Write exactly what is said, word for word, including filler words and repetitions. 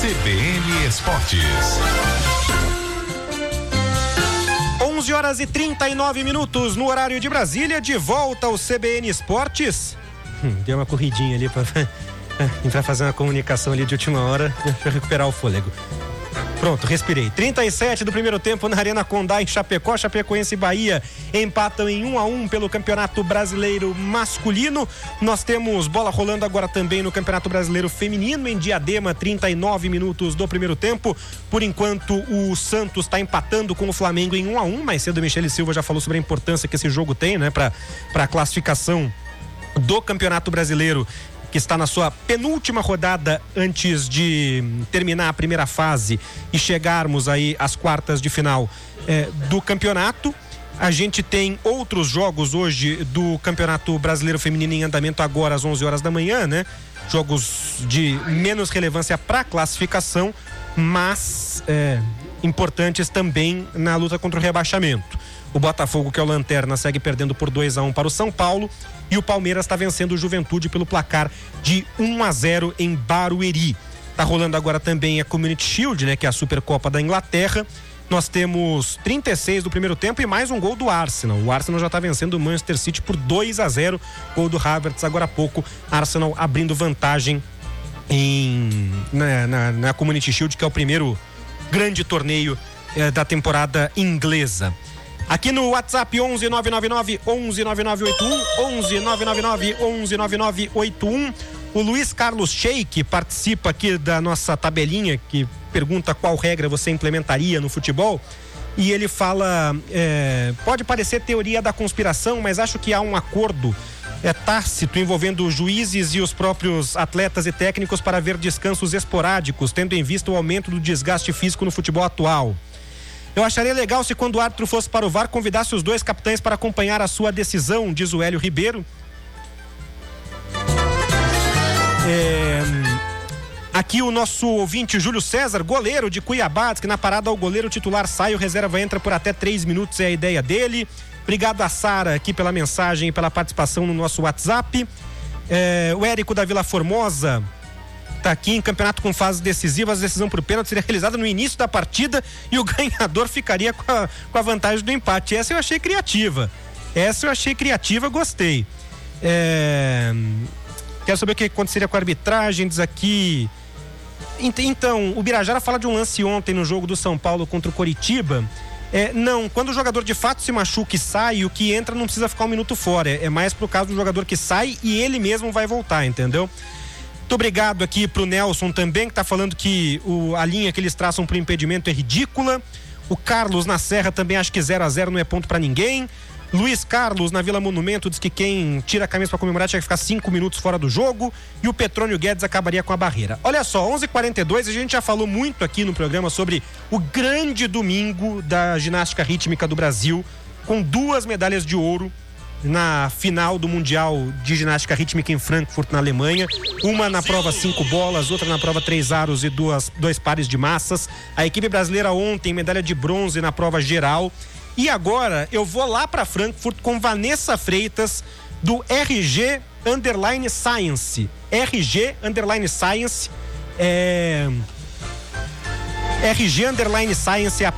C B N Esportes. onze horas e trinta e nove minutos no horário de Brasília, de volta ao C B N Esportes. Hum, deu uma corridinha ali para entrar fazer uma comunicação ali de última hora para recuperar o fôlego. Pronto, respirei. trinta e sete do primeiro tempo na Arena Condá, em Chapecó. Chapecoense e Bahia empatam em um a um pelo Campeonato Brasileiro Masculino. Nós temos bola rolando agora também no Campeonato Brasileiro Feminino, em Diadema, trinta e nove minutos do primeiro tempo. Por enquanto, o Santos está empatando com o Flamengo em um a um. Mais cedo, a Michele Silva já falou sobre a importância que esse jogo tem, né, para para a classificação do Campeonato Brasileiro, que está na sua penúltima rodada antes de terminar a primeira fase e chegarmos aí às quartas de final eh, do campeonato. A gente tem outros jogos hoje do Campeonato Brasileiro Feminino em andamento agora às onze horas da manhã, né? Jogos de menos relevância para a classificação, mas eh, importantes também na luta contra o rebaixamento. O Botafogo, que é o lanterna, segue perdendo por dois a um para o São Paulo, e o Palmeiras está vencendo o Juventude pelo placar de um a zero em Barueri. Tá rolando agora também a Community Shield, né, que é a Supercopa da Inglaterra. Nós temos trinta e seis do primeiro tempo e mais um gol do Arsenal. O Arsenal já está vencendo o Manchester City por dois a zero. Gol do Havertz agora há pouco. Arsenal abrindo vantagem em, na, na, na Community Shield, que é o primeiro grande torneio eh, da temporada inglesa. Aqui no WhatsApp onze nove nove nove, onze nove nove oito um, onze nove nove nove, onze nove nove oito um. O Luiz Carlos Sheik participa aqui da nossa tabelinha, que pergunta qual regra você implementaria no futebol. E ele fala, é, pode parecer teoria da conspiração, mas acho que há um acordo é, tácito envolvendo os juízes e os próprios atletas e técnicos para haver descansos esporádicos, tendo em vista o aumento do desgaste físico no futebol atual. Eu acharia legal se, quando o árbitro fosse para o V A R, convidasse os dois capitães para acompanhar a sua decisão, diz o Hélio Ribeiro. É... Aqui o nosso ouvinte Júlio César, goleiro de Cuiabá, diz que na parada o goleiro titular sai, o reserva entra por até três minutos, é a ideia dele. Obrigado a Sara aqui pela mensagem e pela participação no nosso WhatsApp. É... O Érico da Vila Formosa tá aqui: em campeonato com fases decisivas, a decisão por pênalti seria realizada no início da partida e o ganhador ficaria com a, com a vantagem do empate. Essa eu achei criativa. Essa eu achei criativa, gostei. É... Quero saber o que aconteceria com a arbitragem, diz aqui. Então, o Birajara fala de um lance ontem no jogo do São Paulo contra o Coritiba. É, não, quando o jogador de fato se machuca e sai, o que entra não precisa ficar um minuto fora. É, é mais pro caso do jogador que sai e ele mesmo vai voltar, entendeu? Muito obrigado aqui pro Nelson também, que tá falando que o, a linha que eles traçam pro impedimento é ridícula. O Carlos na Serra também acha que zero a zero não é ponto pra ninguém. Luiz Carlos na Vila Monumento diz que quem tira a camisa pra comemorar tinha que ficar cinco minutos fora do jogo, e o Petrônio Guedes acabaria com a barreira. Olha só, onze e quarenta e dois, a gente já falou muito aqui no programa sobre o grande domingo da ginástica rítmica do Brasil, com duas medalhas de ouro na final do Mundial de Ginástica Rítmica em Frankfurt, na Alemanha. Uma na prova cinco bolas, outra na prova três aros e duas, dois pares de massas. A equipe brasileira ontem, medalha de bronze na prova geral. E agora eu vou lá para Frankfurt com Vanessa Freitas, do R G Underline Science. R G Underline Science. É... R G Underline Science é a